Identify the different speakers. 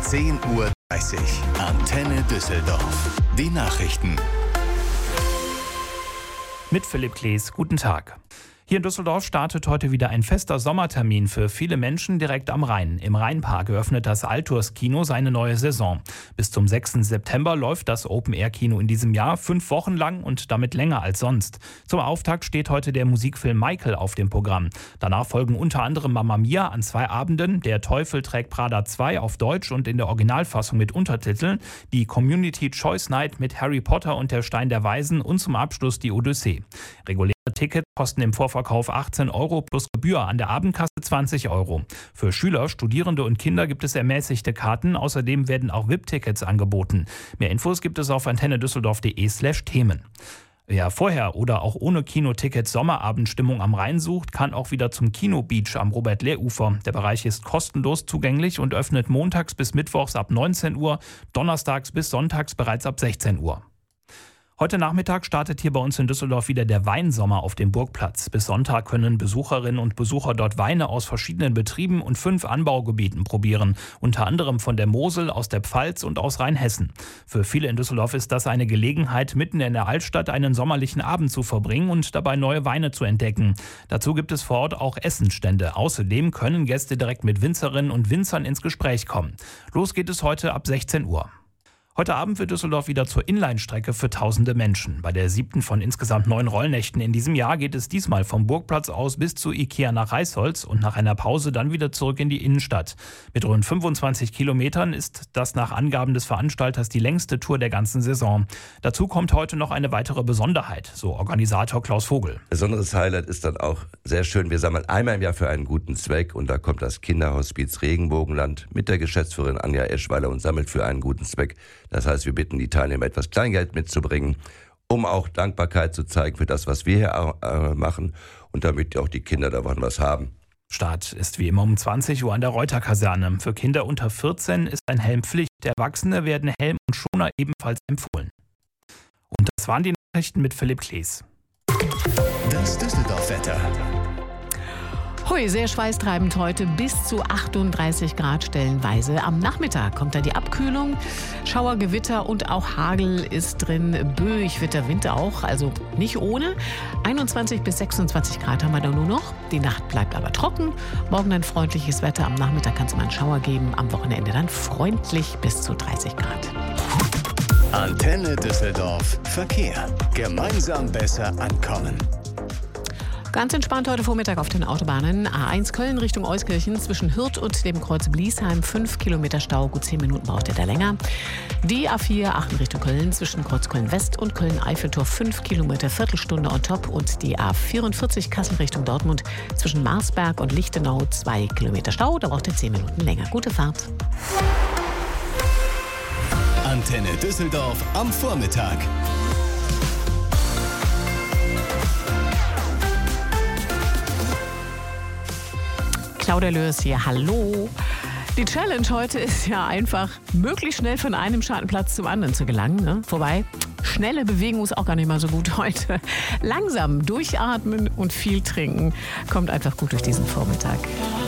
Speaker 1: 10:30 Uhr. Antenne Düsseldorf. Die Nachrichten.
Speaker 2: Mit Philipp Klees, guten Tag. Hier in Düsseldorf startet heute wieder ein fester Sommertermin für viele Menschen direkt am Rhein. Im Rheinpark eröffnet das Alturs-Kino seine neue Saison. Bis zum 6. September läuft das Open-Air-Kino in diesem Jahr 5 Wochen lang und damit länger als sonst. Zum Auftakt steht heute der Musikfilm Michael auf dem Programm. Danach folgen unter anderem Mamma Mia an 2 Abenden, Der Teufel trägt Prada 2 auf Deutsch und in der Originalfassung mit Untertiteln, die Community Choice Night mit Harry Potter und der Stein der Weisen und zum Abschluss die Odyssee. Reguläre Tickets kosten im Vorverkauf 18 € plus Gebühr, an der Abendkasse 20 €. Für Schüler, Studierende und Kinder gibt es ermäßigte Karten. Außerdem werden auch VIP-Tickets angeboten. Mehr Infos gibt es auf antennedüsseldorf.de/Themen. Wer vorher oder auch ohne Kinoticket Sommerabendstimmung am Rhein sucht, kann auch wieder zum Kino Beach am Robert-Lehr-Ufer. Der Bereich ist kostenlos zugänglich und öffnet montags bis mittwochs ab 19 Uhr, donnerstags bis sonntags bereits ab 16 Uhr. Heute Nachmittag startet hier bei uns in Düsseldorf wieder der Weinsommer auf dem Burgplatz. Bis Sonntag können Besucherinnen und Besucher dort Weine aus verschiedenen Betrieben und 5 Anbaugebieten probieren. Unter anderem von der Mosel, aus der Pfalz und aus Rheinhessen. Für viele in Düsseldorf ist das eine Gelegenheit, mitten in der Altstadt einen sommerlichen Abend zu verbringen und dabei neue Weine zu entdecken. Dazu gibt es vor Ort auch Essenstände. Außerdem können Gäste direkt mit Winzerinnen und Winzern ins Gespräch kommen. Los geht es heute ab 16 Uhr. Heute Abend wird Düsseldorf wieder zur Inline-Strecke für tausende Menschen. Bei der 7. von insgesamt 9 Rollnächten in diesem Jahr geht es diesmal vom Burgplatz aus bis zu Ikea nach Reisholz und nach einer Pause dann wieder zurück in die Innenstadt. Mit rund 25 Kilometern ist das nach Angaben des Veranstalters die längste Tour der ganzen Saison. Dazu kommt heute noch eine weitere Besonderheit, so Organisator Klaus Vogel.
Speaker 3: Besonderes Highlight ist dann auch sehr schön, wir sammeln einmal im Jahr für einen guten Zweck und da kommt das Kinderhospiz Regenbogenland mit der Geschäftsführerin Anja Eschweiler und sammelt für einen guten Zweck. Das heißt, wir bitten die Teilnehmer, etwas Kleingeld mitzubringen, um auch Dankbarkeit zu zeigen für das, was wir hier machen und damit auch die Kinder davon was haben.
Speaker 2: Start ist wie immer um 20 Uhr an der Reuter-Kaserne. Für Kinder unter 14 ist ein Helm Pflicht. Erwachsene werden Helm und Schoner ebenfalls empfohlen. Und das waren die Nachrichten mit Philipp Klees.
Speaker 1: Das Düsseldorf-Wetter.
Speaker 4: Hui, sehr schweißtreibend heute, bis zu 38 Grad stellenweise. Am Nachmittag kommt dann die Abkühlung, Schauer, Gewitter und auch Hagel ist drin. Böig Wind auch, also nicht ohne. 21 bis 26 Grad haben wir da nur noch. Die Nacht bleibt aber trocken. Morgen dann freundliches Wetter. Am Nachmittag kann es mal einen Schauer geben. Am Wochenende dann freundlich bis zu 30 Grad.
Speaker 1: Antenne Düsseldorf. Verkehr. Gemeinsam besser ankommen.
Speaker 4: Ganz entspannt heute Vormittag auf den Autobahnen. A1 Köln Richtung Euskirchen zwischen Hürth und dem Kreuz Bliesheim 5 Kilometer Stau, gut 10 Minuten braucht ihr da länger. Die A4 Aachen Richtung Köln zwischen Kreuz Köln West und Köln Eiffeltor 5 Kilometer, Viertelstunde on top. Und die A44 Kassel Richtung Dortmund zwischen Marsberg und Lichtenau 2 Kilometer Stau, da braucht ihr 10 Minuten länger. Gute Fahrt.
Speaker 1: Antenne Düsseldorf am Vormittag.
Speaker 4: Claudia Lörs hier, hallo. Die Challenge heute ist ja einfach, möglichst schnell von einem Schattenplatz zum anderen zu gelangen. Ne? Wobei, schnelle Bewegung ist auch gar nicht mal so gut heute. Langsam durchatmen und viel trinken kommt einfach gut durch diesen Vormittag.